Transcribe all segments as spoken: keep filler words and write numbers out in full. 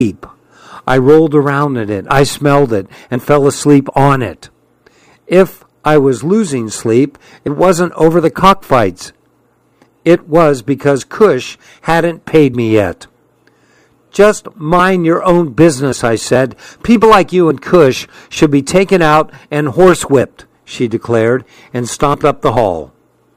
I rolled around in it, I smelled it, and fell asleep on it. If I was losing sleep, it wasn't over the cockfights. It was because Cush hadn't paid me yet. Just mind your own business, I said. People like you and Cush should be taken out and horsewhipped, she declared, and stomped up the hall.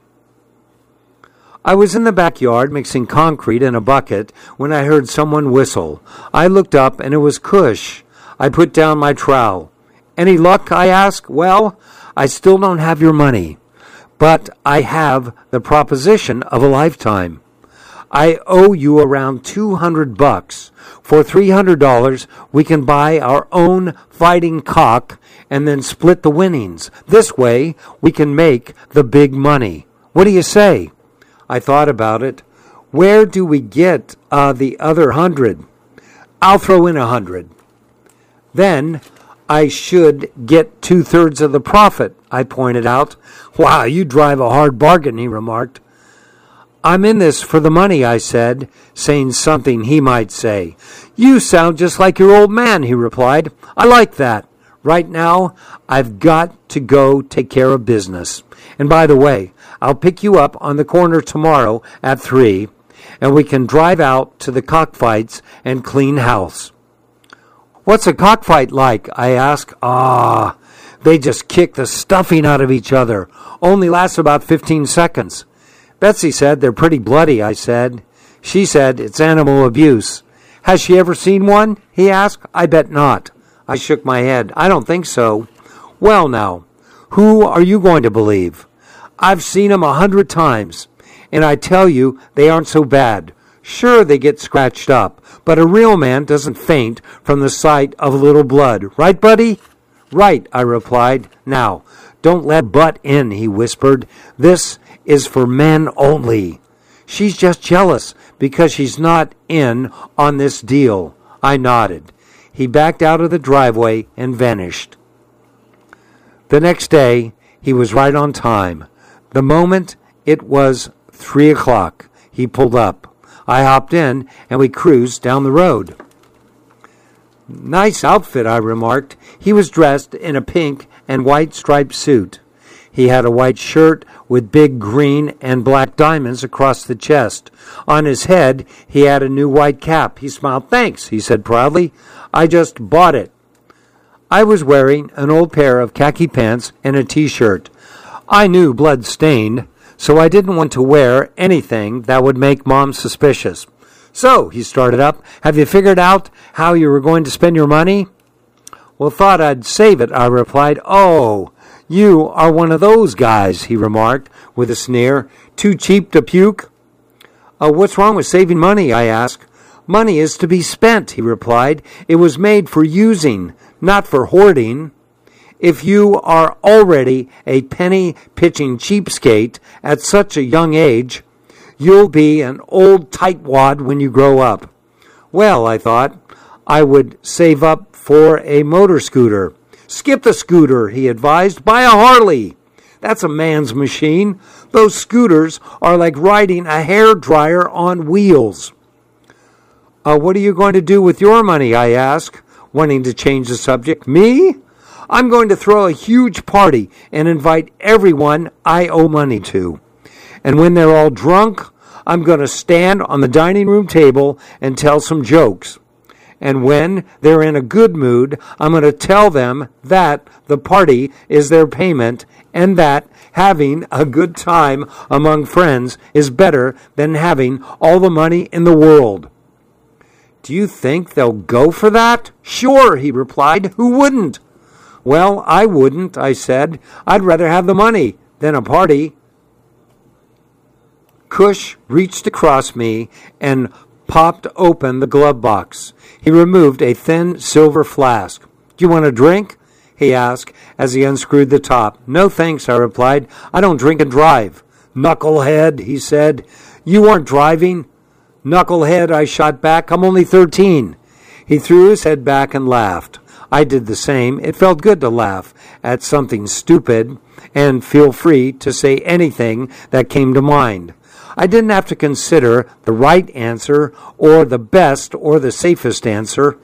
I was in the backyard mixing concrete in a bucket when I heard someone whistle. I looked up, and it was Cush. I put down my trowel. Any luck, I asked. Well, I still don't have your money, but I have the proposition of a lifetime. I owe you around two hundred bucks. For three hundred dollars, we can buy our own fighting cock and then split the winnings. This way, we can make the big money. What do you say? I thought about it. Where do we get uh, the other hundred? I'll throw in a hundred. Then I should get two-thirds of the profit, I pointed out. Wow, you drive a hard bargain, he remarked. I'm in this for the money, I said, saying something he might say. You sound just like your old man, he replied. I like that. Right now, I've got to go take care of business. And by the way, I'll pick you up on the corner tomorrow at three, and we can drive out to the cockfights and clean house. What's a cockfight like? I asked. Ah, they just kick the stuffing out of each other. Only lasts about fifteen seconds. Betsy said they're pretty bloody, I said. She said it's animal abuse. Has she ever seen one? He asked. I bet not. I shook my head. I don't think so. Well, now, who are you going to believe? I've seen them a hundred times, and I tell you they aren't so bad. Sure, they get scratched up, but a real man doesn't faint from the sight of a little blood. Right, buddy? Right, I replied. Now, don't let butt in, he whispered. This is for men only. She's just jealous because she's not in on this deal. I nodded. He backed out of the driveway and vanished. The next day, he was right on time. The moment it was three o'clock, he pulled up. I hopped in, and we cruised down the road. Nice outfit, I remarked. He was dressed in a pink and white striped suit. He had a white shirt with big green and black diamonds across the chest. On his head, he had a new white cap. He smiled. Thanks, he said proudly. I just bought it. I was wearing an old pair of khaki pants and a T-shirt. I knew blood stained, so I didn't want to wear anything that would make Mom suspicious. So, he started up, have you figured out how you were going to spend your money? Well, thought I'd save it, I replied. Oh, you are one of those guys, he remarked with a sneer. Too cheap to puke? Uh, what's wrong with saving money, I asked. Money is to be spent, he replied. It was made for using, not for hoarding. If you are already a penny-pitching cheapskate at such a young age, you'll be an old tightwad when you grow up. Well, I thought, I would save up for a motor scooter. Skip the scooter, he advised. Buy a Harley. That's a man's machine. Those scooters are like riding a hairdryer on wheels. Uh, what are you going to do with your money, I asked, wanting to change the subject. Me? I'm going to throw a huge party and invite everyone I owe money to. And when they're all drunk, I'm going to stand on the dining room table and tell some jokes. And when they're in a good mood, I'm going to tell them that the party is their payment and that having a good time among friends is better than having all the money in the world. Do you think they'll go for that? Sure, he replied. Who wouldn't? Well, I wouldn't, I said. I'd rather have the money than a party. Cush reached across me and popped open the glove box. He removed a thin silver flask. Do you want a drink? He asked as he unscrewed the top. No, thanks, I replied. I don't drink and drive. Knucklehead, he said. You aren't driving? Knucklehead, I shot back. I'm only thirteen. He threw his head back and laughed. I did the same. It felt good to laugh at something stupid and feel free to say anything that came to mind. I didn't have to consider the right answer or the best or the safest answer.